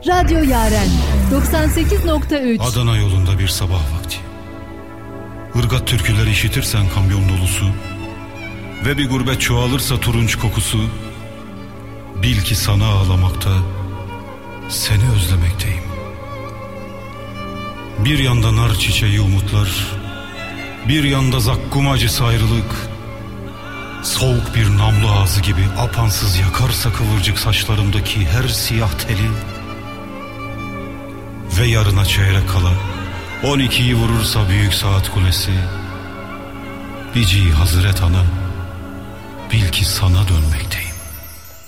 Radyo Yaren 98.3. Adana yolunda bir sabah vakti. Irgat türküleri işitirsen kamyon dolusu ve bir gurbet çoğalırsa turunç kokusu, bil ki sana ağlamakta, seni özlemekteyim. Bir yanda nar çiçeği umutlar, bir yanda zakkum acısı ayrılık. Soğuk bir namlu ağzı gibi apansız yakarsa kıvırcık saçlarımdaki her siyah teli. Ve yarına çeyrek kala 12'yi vurursa büyük saat kulesi, Bici Hazret Ana, bil ki sana dönmekteyim.